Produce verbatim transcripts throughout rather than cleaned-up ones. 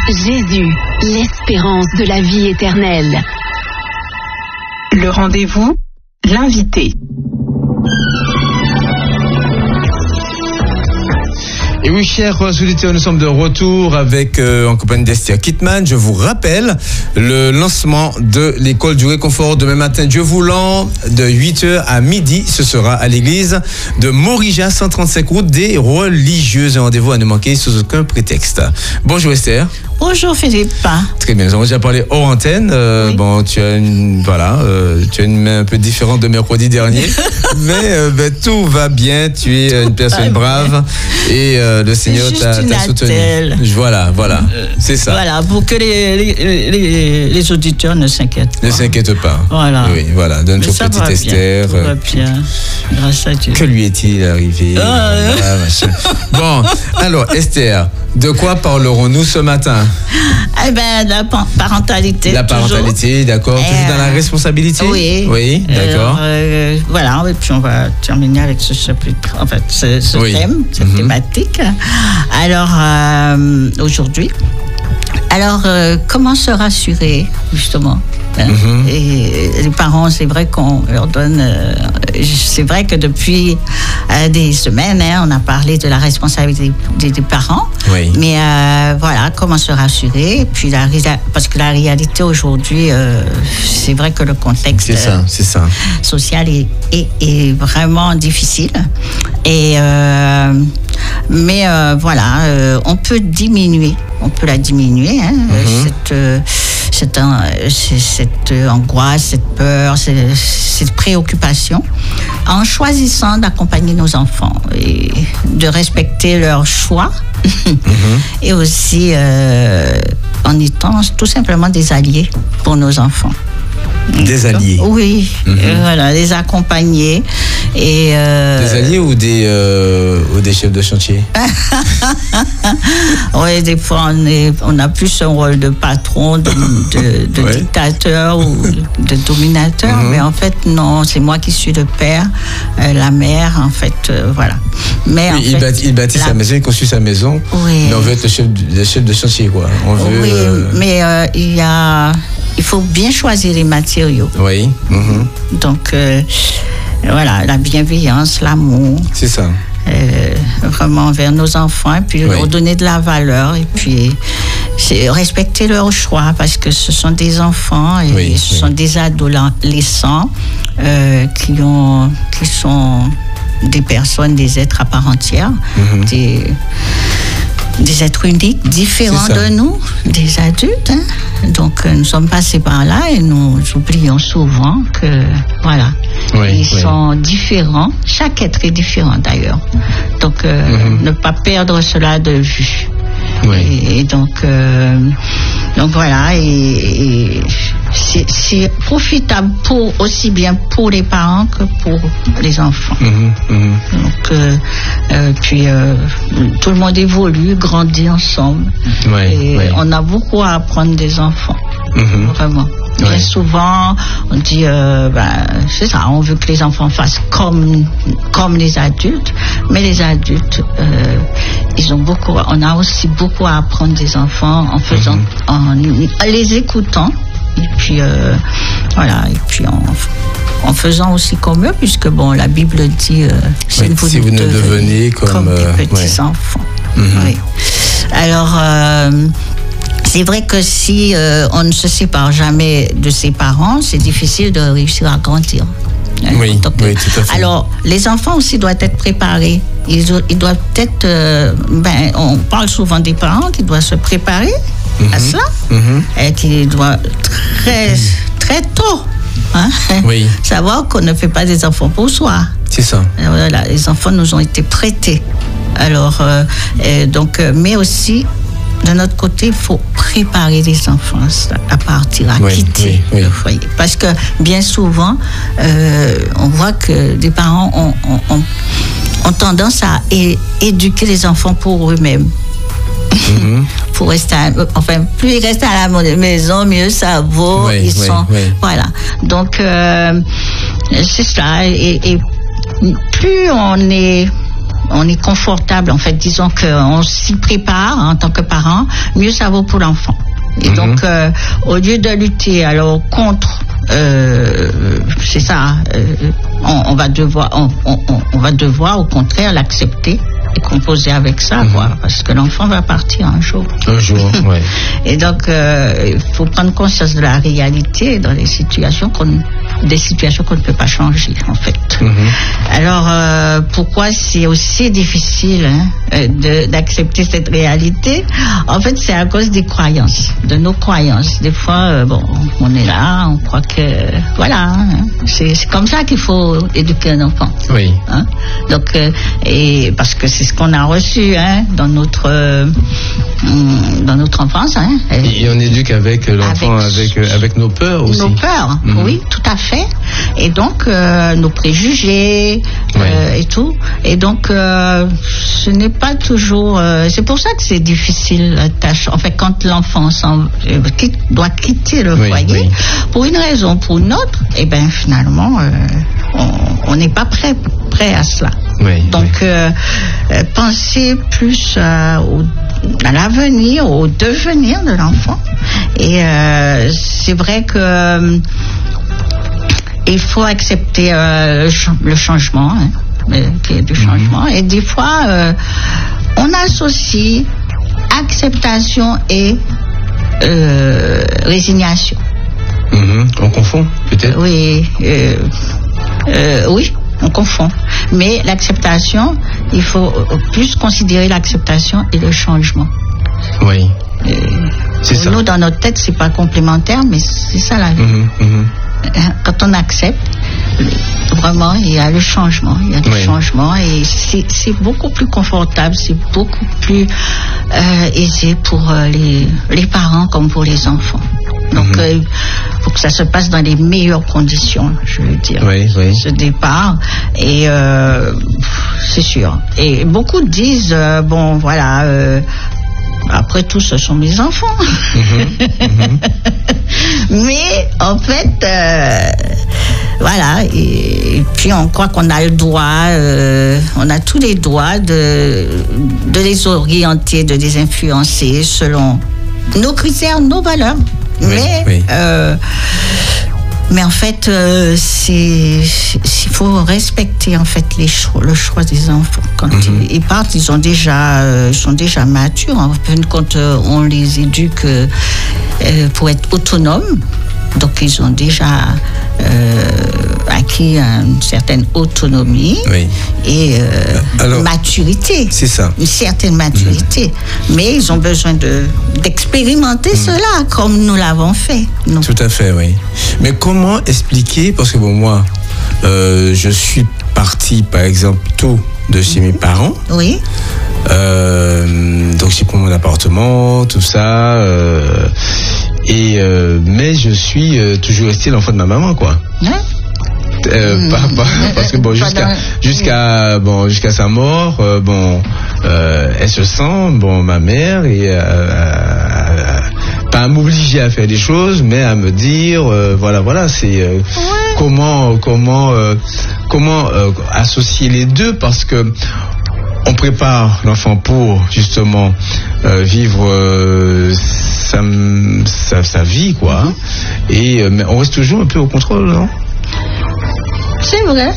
Jésus, l'espérance de la vie éternelle. Le rendez-vous, l'invité. Et oui, chers auditeurs, nous sommes de retour avec euh, en compagnie d'Esther Kittmann. Je vous rappelle le lancement de l'école du réconfort demain matin, Dieu voulant, de huit heures à midi. Ce sera à l'église de Morija, cent trente-cinq route des religieuses. Un rendez-vous à ne manquer sous aucun prétexte. Bonjour Esther. Bonjour Philippe. Très bien, nous avons déjà parlé hors antenne. Euh, oui. Bon, tu as une voilà, euh, tu as une main un peu différente de mercredi dernier, mais euh, ben, tout va bien. Tu es tout une personne brave et euh, le Seigneur t'a, t'a soutenu. Voilà, voilà, euh, c'est ça. Voilà, pour que les, les, les, les auditeurs ne s'inquiètent pas. Ne s'inquiètent pas. Voilà. Oui, voilà. Donne ton petit va Esther. Bien, tout va bien. Grâce à Dieu. Que lui est-il arrivé? Ah, voilà, machin. Bon, alors Esther, de quoi parlerons-nous ce matin? Eh bien, la parentalité. La parentalité, toujours. D'accord. Et toujours dans la responsabilité? Oui. Oui, d'accord. Euh, voilà, et puis on va terminer avec ce chapitre, en fait, ce, ce oui. thème, cette mm-hmm. thématique. Alors, euh, aujourd'hui, alors, euh, comment se rassurer, justement? Hein? Mm-hmm. Et les parents, c'est vrai qu'on leur donne... Euh, c'est vrai que depuis euh, des semaines, hein, on a parlé de la responsabilité des, des parents. Oui. Mais euh, voilà, comment se rassurer. Et puis la, parce que la réalité aujourd'hui, euh, c'est vrai que le contexte c'est ça, c'est ça. Euh, social est, est, est vraiment difficile. Et... Euh, mais euh, voilà, euh, on peut diminuer, on peut la diminuer, hein, mm-hmm. cette, euh, cette, euh, cette euh, angoisse, cette peur, cette, cette préoccupation, en choisissant d'accompagner nos enfants et de respecter leurs choix, mm-hmm. et aussi euh, en étant tout simplement des alliés pour nos enfants. Des alliés. Oui, mm-hmm. euh, voilà, les accompagner. Et euh... Des alliés ou des, euh, ou des chefs de chantier? Oui, des fois, on, est, on a plus un rôle de patron, de, de, de ouais. dictateur ou de dominateur. Mm-hmm. Mais en fait, non, c'est moi qui suis le père, euh, la mère, en fait, euh, voilà. Mais oui, en il, fait, bâtit, il bâtit la... sa maison, il construit sa maison, oui. mais on veut être le chef, le chef de chantier, quoi. On veut, oui, euh... mais euh, il y a... Il faut bien choisir les matériaux. Oui. Mm-hmm. Donc, euh, voilà, la bienveillance, l'amour. C'est ça. Euh, vraiment vers nos enfants, et puis oui. leur donner de la valeur, et puis c'est respecter leur choix, parce que ce sont des enfants, et oui, ce oui. sont des adolescents euh, qui, ont, qui sont des personnes, des êtres à part entière, mm-hmm. des... des êtres uniques, différents de nous, des adultes. Hein? Donc, euh, nous sommes passés par là et nous oublions souvent que, voilà, oui, ils oui. sont différents. Chaque être est différent, d'ailleurs. Donc, euh, mm-hmm. ne pas perdre cela de vue. Oui. Et, et donc, euh, donc, voilà, et, et c'est, c'est profitable pour, aussi bien pour les parents que pour les enfants. Mmh, mmh. Donc, euh, euh, puis, euh, tout le monde évolue, grandit ensemble. Oui, et oui. on a beaucoup à apprendre des enfants. Mmh. Vraiment. Bien ouais. souvent, on dit, euh, ben, c'est ça, on veut que les enfants fassent comme, comme les adultes, mais les adultes, euh, ils ont beaucoup, on a aussi beaucoup à apprendre des enfants en faisant, mm-hmm. en, en les écoutant, et puis, euh, voilà, et puis en, en faisant aussi comme eux, puisque bon, la Bible dit, euh, si, oui, vous, si vous ne devenez devenez comme, comme euh, des petits ouais. enfants. Mm-hmm. Oui. Alors, euh, c'est vrai que si euh, on ne se sépare jamais de ses parents, c'est difficile de réussir à grandir. Oui, Donc, oui, tout à fait. Alors, les enfants aussi doivent être préparés. Ils, ils doivent être... Euh, ben, on parle souvent des parents qui doivent se préparer mm-hmm. à cela. Mm-hmm. Et qui doivent très, très tôt hein, oui. savoir qu'on ne fait pas des enfants pour soi. C'est ça. Et voilà, les enfants nous ont été prêtés. Alors, euh, et donc, mais aussi... De notre côté, il faut préparer les enfants à partir, à oui, quitter oui, oui. le foyer. Parce que bien souvent, euh, on voit que les parents ont, ont, ont, ont tendance à é- éduquer les enfants pour eux-mêmes. Mm-hmm. Pour rester à, enfin, plus ils restent à la maison, mieux ça vaut. Oui, ils oui, sont, oui. Voilà. Donc, euh, c'est ça. Et, et plus on est... on est confortable, en fait, disons qu'on s'y prépare en tant que parent, mieux ça vaut pour l'enfant. Et mm-hmm. donc, euh, au lieu de lutter alors contre, euh, c'est ça, euh, on, on va devoir, on, on, on va devoir au contraire l'accepter et composer avec ça, mm-hmm. quoi, parce que l'enfant va partir un jour. Un jour, ouais. Et donc, euh, il faut prendre conscience de la réalité dans les situations qu'on, des situations qu'on ne peut pas changer, en fait. Mm-hmm. Alors, euh, pourquoi c'est aussi difficile hein, de, d'accepter cette réalité? En fait, c'est à cause des croyances, de nos croyances. Des fois, euh, bon, on est là, on croit que, voilà, hein, c'est, c'est comme ça qu'il faut éduquer un enfant. Oui. Hein? Donc, euh, et parce que c'est ce qu'on a reçu hein, dans notre euh, dans notre enfance. Hein. Et on éduque avec l'enfant, avec, avec, avec nos peurs aussi. Nos peurs, mm-hmm. oui, tout à fait. Et donc, euh, nos préjugés euh, oui. et tout. Et donc, euh, ce n'est pas toujours... Euh, c'est pour ça que c'est difficile, la tâche. En fait, quand l'enfant s'en, euh, quitte, doit quitter le oui, foyer, oui. pour une raison ou pour une autre, et bien finalement, euh, on n'est pas prêt, prêt à cela. Oui, donc, oui. Euh, euh, penser plus euh, au, à l'avenir, au devenir de l'enfant. Et euh, c'est vrai que euh, il faut accepter euh, le changement, hein, qu'il y ait du changement. Mm-hmm. Et des fois, euh, on associe acceptation et euh, résignation. Mm-hmm. On confond, peut-être. Oui, euh, euh, oui. On confond. Mais l'acceptation, il faut plus considérer l'acceptation et le changement. Oui. Et c'est ça. Nous, dans notre tête, c'est pas complémentaire, mais c'est ça la vie. Mmh, mmh. Quand on accepte, vraiment, il y a le changement. Il y a le oui. changement et c'est, c'est beaucoup plus confortable, c'est beaucoup plus euh, aisé pour euh, les, les parents comme pour les enfants. Donc, il mmh. euh, faut que ça se passe dans les meilleures conditions, je veux dire, oui, oui. ce départ. Et euh, c'est sûr. Et beaucoup disent, euh, bon, voilà, euh, après tout, ce sont mes enfants. Mmh. Mmh. Mais, en fait, euh, voilà, et, et puis on croit qu'on a le droit, euh, on a tous les droits de, de les orienter, de les influencer selon nos critères, nos valeurs. Oui, mais, oui. Euh, mais en fait, euh, c'est, il faut respecter en fait les choix, le choix des enfants. Quand mm-hmm. ils, ils partent, ils ont déjà, euh, ils sont déjà matures. En fin de compte, on les éduque euh, pour être autonomes. Donc, ils ont déjà euh, acquis une certaine autonomie oui. et euh, Alors, maturité. C'est ça. Une certaine maturité. Mmh. Mais ils ont besoin de, d'expérimenter mmh. cela comme nous l'avons fait. Nous. Tout à fait, oui. Mais comment expliquer, parce que bon, moi, euh, je suis parti, par exemple, tôt de chez mmh. mes parents. Oui. Euh, donc, j'ai pris mon appartement, tout ça. Euh, Et euh, mais je suis euh, toujours resté l'enfant de ma maman, quoi. Hein? Euh, mmh. pas, pas, parce que bon jusqu'à dans... jusqu'à bon jusqu'à sa mort, euh, bon euh, elle se sent bon ma mère et euh, euh, pas à m'obliger à faire des choses, mais à me dire euh, voilà voilà c'est euh, ouais. comment comment euh, comment euh, associer les deux, parce que on prépare l'enfant pour justement euh, vivre euh, sa, sa, sa vie, quoi. Mm-hmm. Et euh, mais on reste toujours un peu au contrôle, non? C'est vrai.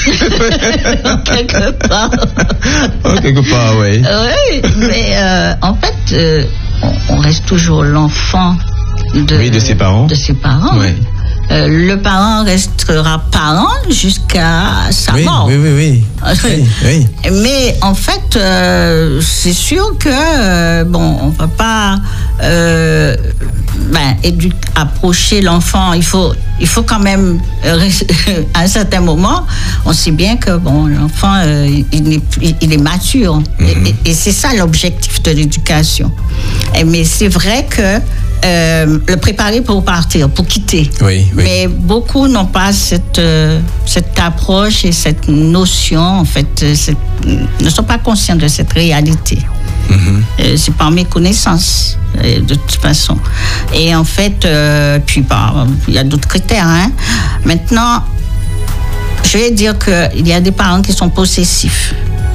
Quelque part. Oh, quelque part, oui. Oui, mais euh, en fait, euh, on, on reste toujours l'enfant de, oui, de ses parents. De ses parents. Oui. Euh, le parent restera parent jusqu'à sa oui, mort. Oui, oui, oui. oui, oui. Mais en fait, euh, c'est sûr que euh, bon, on va pas euh, ben, édu- approcher l'enfant. Il faut, il faut quand même euh, à un certain moment, on sait bien que bon, l'enfant, euh, il, est, il est mature. Mm-hmm. Et, et c'est ça l'objectif de l'éducation. Et, mais c'est vrai que Euh, le préparer pour partir, pour quitter. Oui, oui. Mais beaucoup n'ont pas cette, euh, cette approche et cette notion, en fait, cette, ne sont pas conscients de cette réalité. Mm-hmm. Euh, c'est par méconnaissance, euh, de toute façon. Et en fait, euh, puis bah, il y a d'autres critères. Hein. Maintenant, je vais dire qu'il y a des parents qui sont possessifs.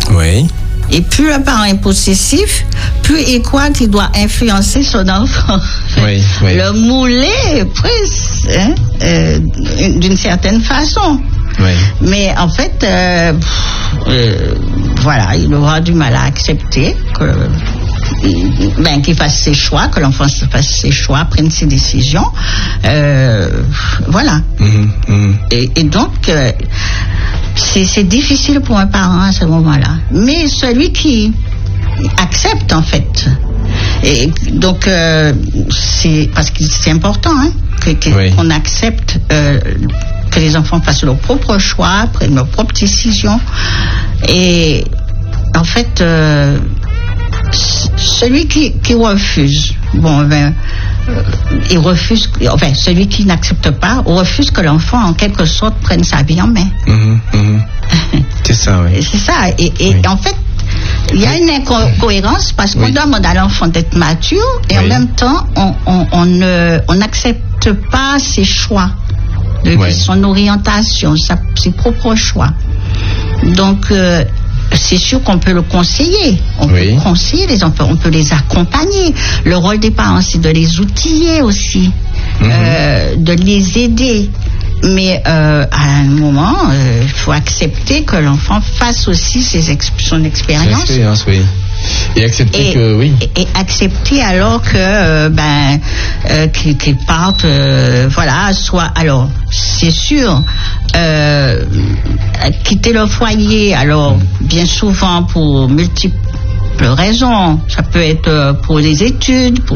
Oui. Et plus le parent est possessif, plus il croit qu'il doit influencer son enfant. Oui, oui. Le mouler presque, hein, euh, d'une certaine façon. Oui. Mais en fait, euh, euh, voilà, il aura du mal à accepter que, ben, qu'il fasse ses choix, que l'enfant fasse ses choix, prenne ses décisions. Euh, voilà. Mmh, mmh. Et, et donc, euh, c'est, c'est difficile pour un parent à ce moment-là. Mais celui qui accepte, en fait. Et donc, euh, c'est parce que c'est important, hein, que, que, oui. qu'on accepte euh, que les enfants fassent leurs propres choix, prennent leurs propres décisions. Et en fait, euh, celui qui, qui refuse, bon, ben, euh, il refuse, enfin, celui qui n'accepte pas refuse que l'enfant, en quelque sorte, prenne sa vie en main. Mmh, mmh. C'est ça, oui. C'est ça. Et, et oui. en fait, il y a une incohérence parce qu'on oui. demande à l'enfant d'être mature et oui. en même temps, on, on, on ne, on n'accepte pas ses choix, de, oui. son orientation, sa, ses propres choix. Donc, euh, c'est sûr qu'on peut le conseiller. On oui. peut conseiller les enfants, on peut les accompagner. Le rôle des parents, c'est de les outiller aussi, mm-hmm. euh, de les aider. Mais euh, à un moment, il euh, faut accepter que l'enfant fasse aussi ses ex- son expérience. Expérience, oui. Et accepter et, que, oui. Et, et accepter alors que, euh, ben, euh, qu'il, qu'il parte, euh, voilà, soit, alors, c'est sûr, euh, quitter le foyer, alors, bien souvent pour multiples raisons. Ça peut être pour les études, pour